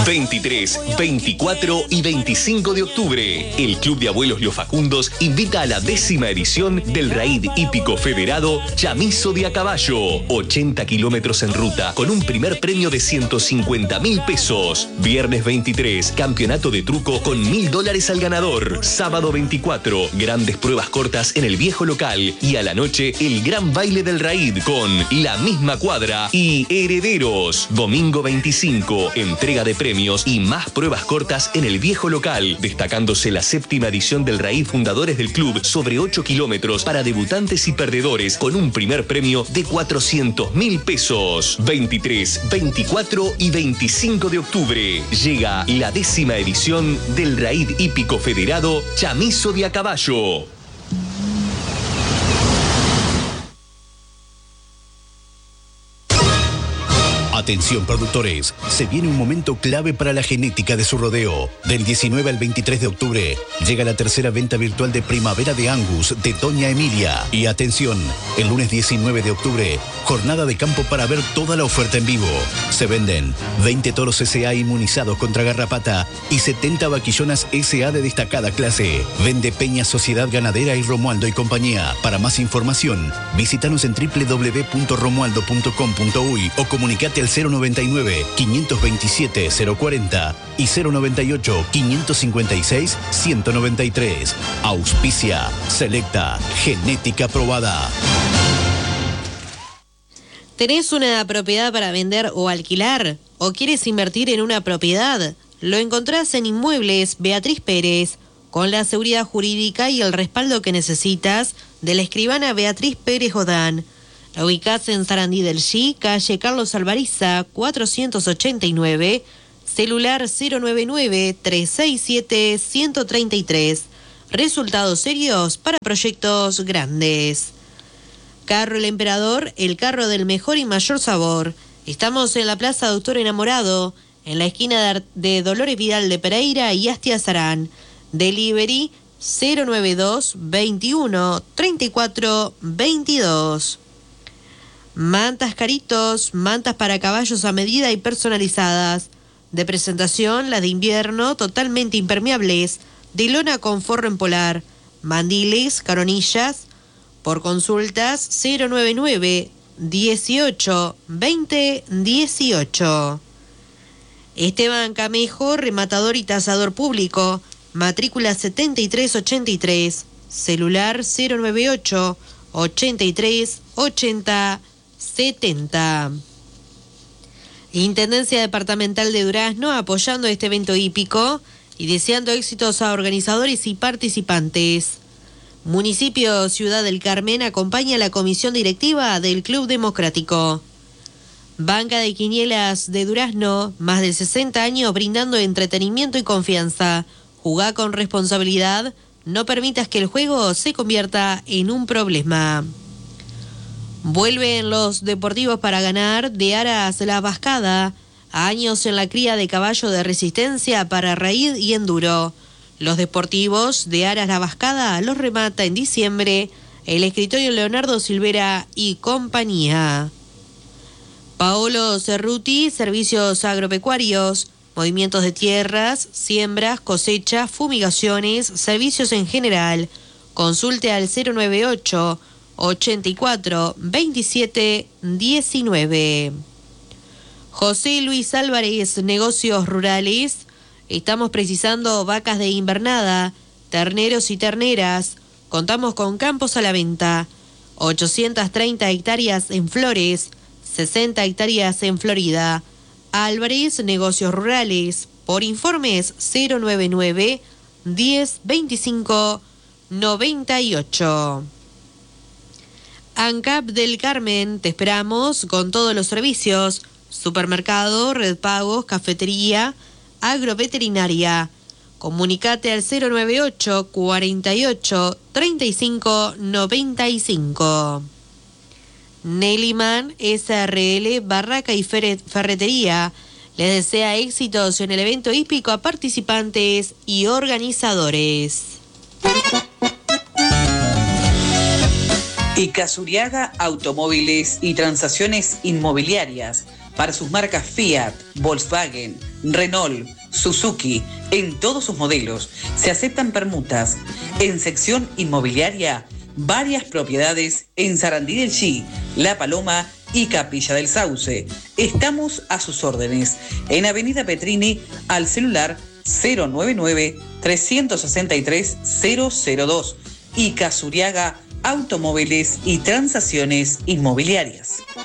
23, 24 y 25 de octubre, el Club de Abuelos Los Facundos invita a la 10ª edición del Raid Hípico Federado Chamizo de a Caballo. 80 kilómetros en ruta, con un primer premio de 150.000 pesos. Viernes 23, campeonato de truco con $1.000 al ganador. Sábado 24, grandes pruebas cortas en el viejo local. Y a la noche, el gran baile del Raid con La Misma Cuadra y Herederos. Domingo 25, entrega de premios y más pruebas cortas en el viejo local, destacándose la 7ª edición del Raid Fundadores del Club sobre 8 kilómetros para debutantes y perdedores con un primer premio de 400.000 pesos. 23, 24 y 25 de octubre llega la 10ª edición del Raid Hípico Federado Chamizo de a Caballo. Atención productores, se viene un momento clave para la genética de su rodeo. Del 19 al 23 de octubre llega la tercera venta virtual de Primavera de Angus de Doña Emilia. Y atención, el lunes 19 de octubre, jornada de campo para ver toda la oferta en vivo. Se venden 20 toros SA inmunizados contra garrapata y 70 vaquillonas SA de destacada clase. Vende Peña Sociedad Ganadera y Romualdo y compañía. Para más información, visítanos en www.romualdo.com.uy o comunicate al 099-527-040 y 098-556-193. Auspicia, Selecta, genética probada. ¿Tenés una propiedad para vender o alquilar? ¿O quieres invertir en una propiedad? Lo encontrás en Inmuebles Beatriz Pérez, con la seguridad jurídica y el respaldo que necesitas de la escribana Beatriz Pérez Odán. La ubicás en Sarandí del G, calle Carlos Alvariza, 489, celular 099-367-133. Resultados serios para proyectos grandes. Carro El Emperador, el carro del mejor y mayor sabor. Estamos en la Plaza Doctor Enamorado, en la esquina de Dolores Vidal de Pereira y Astia Sarán. Delivery 092 21 34 22. Mantas Caritos, mantas para caballos a medida y personalizadas. De presentación, las de invierno, totalmente impermeables, de lona con forro en polar, mandiles, caronillas. Por consultas, 099 18 20 18. Esteban Camejo, rematador y tasador público, matrícula 7383, celular 098 83 80 70. Intendencia Departamental de Durazno apoyando este evento hípico y deseando éxitos a organizadores y participantes. Municipio Ciudad del Carmen acompaña a la comisión directiva del Club Democrático. Banca de Quinielas de Durazno, más de 60 años brindando entretenimiento y confianza. Jugá con responsabilidad, no permitas que el juego se convierta en un problema. Vuelven los deportivos para ganar de Aras La Vascada. Años en la cría de caballo de resistencia para raíz y enduro. Los deportivos de Aras La Vascada los remata en diciembre el escritorio Leonardo Silvera y compañía. Paolo Cerruti, servicios agropecuarios, movimientos de tierras, siembras, cosechas, fumigaciones, servicios en general. Consulte al 098 84 27 19. José Luis Álvarez, negocios rurales. Estamos precisando vacas de invernada, terneros y terneras. Contamos con campos a la venta. 830 hectáreas en Flores, 60 hectáreas en Florida. Álvarez, negocios rurales. Por informes 099 10 25 98. ANCAP del Carmen, te esperamos con todos los servicios: supermercado, red pagos, cafetería, agroveterinaria. Comunicate al 098 48 35 95. Neliman SRL, barraca y ferretería. Les desea éxitos en el evento hípico a participantes y organizadores. Icazuriaga Automóviles y Transacciones Inmobiliarias. Para sus marcas Fiat, Volkswagen, Renault, Suzuki, en todos sus modelos. Se aceptan permutas. En sección inmobiliaria, varias propiedades en Sarandí del Chi, La Paloma y Capilla del Sauce. Estamos a sus órdenes en Avenida Petrini al celular 099-363-002 y Casuriaga Automóviles y Transacciones Inmobiliarias.